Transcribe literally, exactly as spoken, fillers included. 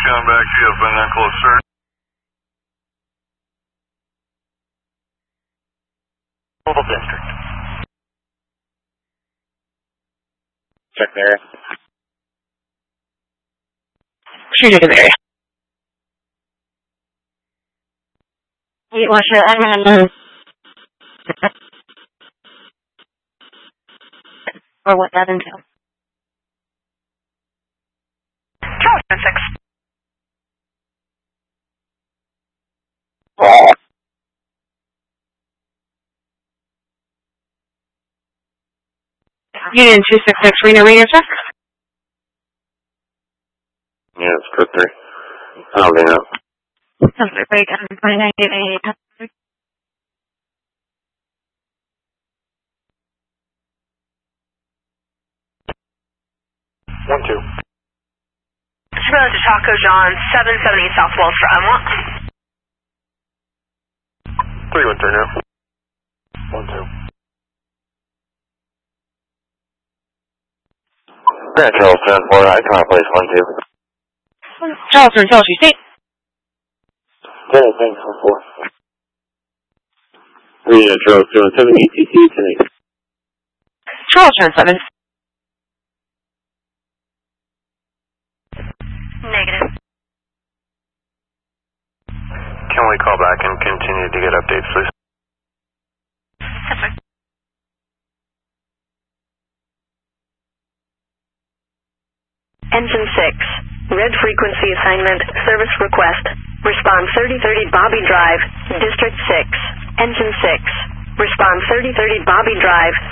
coming back to you. Been that close, sir. Mobile District. Check the area. Shooting in the area. Eight washer, I'm on or what that entails. Charles six. Union two six six, Reno Radio check. Yeah, it's good three. I'll be out. Something break on twenty nine eight. One two. Surveillance to Taco John, seven seventy South Wells for Emma. Three one three now. One two. Grand Charles seven four, I come out place one two. Charleston, Charles, you state. ten eight, thanks, one four. Three, uh, Charles two one seven, E T C, ten eight. Charleston, seven. Negative. Can we call back and continue to get updates, please? Yes, sir. Engine six. Red frequency assignment. Service request. Respond thirty thirty Bobby Drive. District six. Engine six. Respond thirty thirty Bobby Drive.